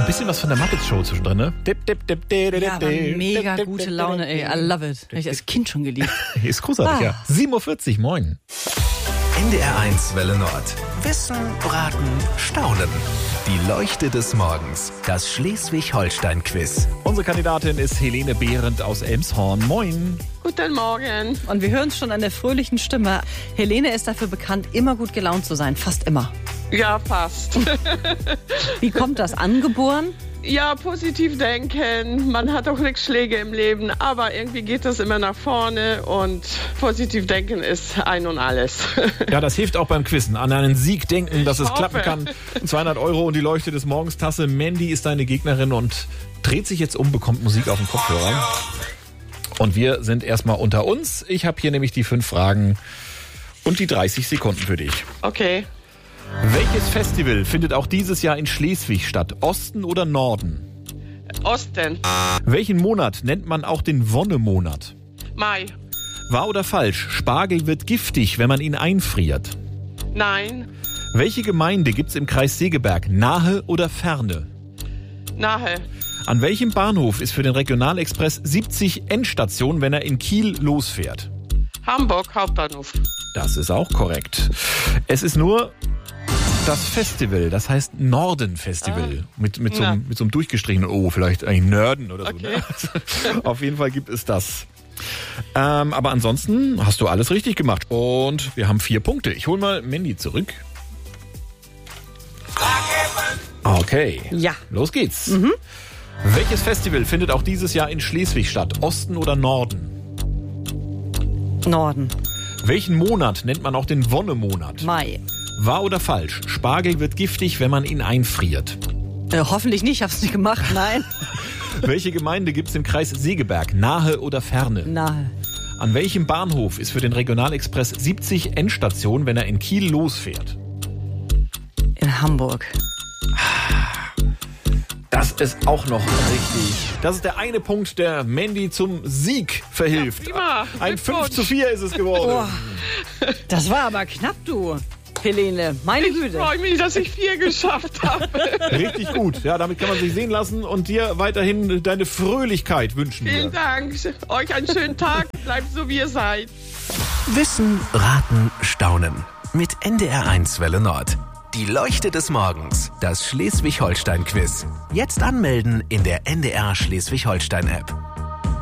bisschen was von der Muppets-Show zwischendrin, ne? Ja, aber mega gute Laune, ey. I love it. Habe ich als Kind schon geliebt. Ist großartig, ja. 7.40 Uhr, moin. NDR1 Welle Nord. Wissen, Raten, Staunen. Die Leuchte des Morgens. Das Schleswig-Holstein-Quiz. Unsere Kandidatin ist Helene Behrendt aus Elmshorn. Moin. Guten Morgen. Und wir hören es schon an der fröhlichen Stimme. Helene ist dafür bekannt, immer gut gelaunt zu sein. Fast immer. Ja, fast. Wie kommt das? Angeboren? Ja, positiv denken. Man hat auch Rückschläge im Leben, aber irgendwie geht das immer nach vorne und positiv denken ist ein und alles. Ja, das hilft auch beim Quizzen. An einen Sieg denken, dass es hoffe. klappen kann. 200 € und die Leuchte des Morgens Tasse. Mandy ist deine Gegnerin und dreht sich jetzt um, bekommt Musik auf den Kopfhörer. Und wir sind erstmal unter uns. Ich habe hier nämlich die 5 Fragen und die 30 Sekunden für dich. Okay. Welches Festival findet auch dieses Jahr in Schleswig statt? Osten oder Norden? Osten. Welchen Monat nennt man auch den Wonnemonat? Mai. Wahr oder falsch? Spargel wird giftig, wenn man ihn einfriert. Nein. Welche Gemeinde gibt's im Kreis Segeberg? Nahe oder ferne? Nahe. An welchem Bahnhof ist für den Regionalexpress 70 Endstation, wenn er in Kiel losfährt? Hamburg Hauptbahnhof. Das ist auch korrekt. Es ist nur das Festival, das heißt Norden-Festival. Mit so einem durchgestrichenen O, vielleicht ein Nörden oder so. Okay. Ne? Auf jeden Fall gibt es das. Aber ansonsten hast du alles richtig gemacht. Und wir haben 4 Punkte. Ich hole mal Mandy zurück. Okay. Ja. Los geht's. Welches Festival findet auch dieses Jahr in Schleswig statt? Osten oder Norden? Norden. Welchen Monat nennt man auch den Wonnemonat? Mai. Wahr oder falsch? Spargel wird giftig, wenn man ihn einfriert. Hoffentlich nicht, hab's nicht gemacht, nein. Welche Gemeinde gibt's im Kreis Segeberg? Nahe oder ferne? Nahe. An welchem Bahnhof ist für den Regionalexpress 70 Endstation, wenn er in Kiel losfährt? In Hamburg. Das ist auch noch richtig. Das ist der eine Punkt, der Mandy zum Sieg verhilft. Ja, prima. Ein 5:4 ist es geworden. Das war aber knapp, du, Helene. Meine Ich Güte. freue mich, dass ich 4 geschafft habe. Richtig gut. Ja, damit kann man sich sehen lassen und dir weiterhin deine Fröhlichkeit wünschen. Vielen Dank. Euch einen schönen Tag. Bleibt so, wie ihr seid. Wissen, Raten, Staunen. Mit NDR1 Welle Nord. Die Leuchte des Morgens. Das Schleswig-Holstein-Quiz. Jetzt anmelden in der NDR Schleswig-Holstein-App.